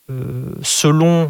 selon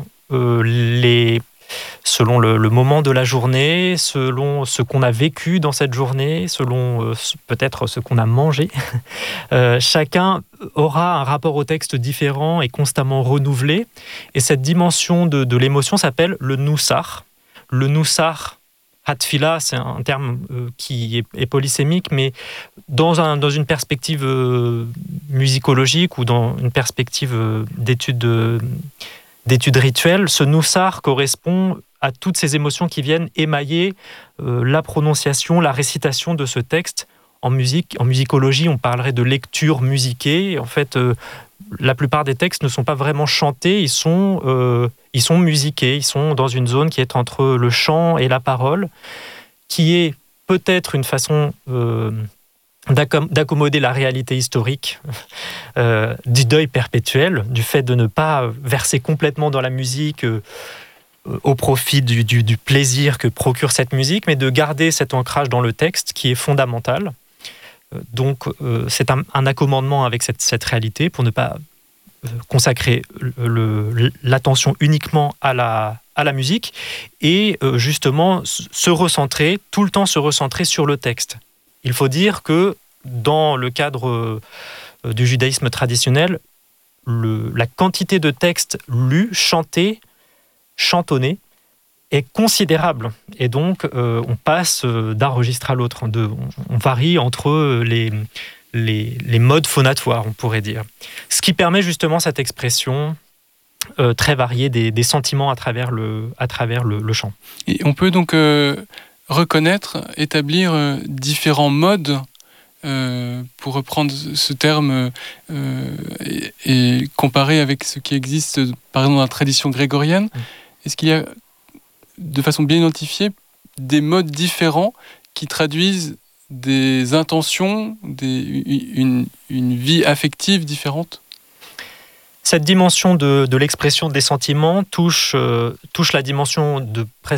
selon le moment de la journée, selon ce qu'on a vécu dans cette journée, selon peut-être ce qu'on a mangé. Chacun aura un rapport au texte différent et constamment renouvelé. Et cette dimension de l'émotion s'appelle le noussar. Le noussar, hatfila, c'est un terme qui est polysémique, mais dans une perspective musicologique ou dans une perspective d'études rituelles, ce noussar correspond à toutes ces émotions qui viennent émailler la prononciation, la récitation de ce texte. En musicologie, on parlerait de lecture musiquée. En fait, la plupart des textes ne sont pas vraiment chantés, ils sont musiqués, ils sont dans une zone qui est entre le chant et la parole, qui est peut-être une façon d'accommoder la réalité historique du deuil perpétuel, du fait de ne pas verser complètement dans la musique au profit du plaisir que procure cette musique, mais de garder cet ancrage dans le texte qui est fondamental. Donc c'est un accommodement avec cette réalité pour ne pas consacrer l'attention uniquement à la musique et justement tout le temps se recentrer sur le texte. Il faut dire que dans le cadre du judaïsme traditionnel, la quantité de textes lus, chantés, chantonnés est considérable. Et donc, on passe d'un registre à l'autre. On varie entre les modes phonatoires, on pourrait dire. Ce qui permet justement cette expression très variée des sentiments à travers le chant. Et on peut donc établir différents modes, pour reprendre ce terme, et comparer avec ce qui existe, par exemple, dans la tradition grégorienne. Est-ce qu'il y a, de façon bien identifiée, des modes différents qui traduisent des intentions, une vie affective différente ? Cette dimension de l'expression des sentiments touche la dimension de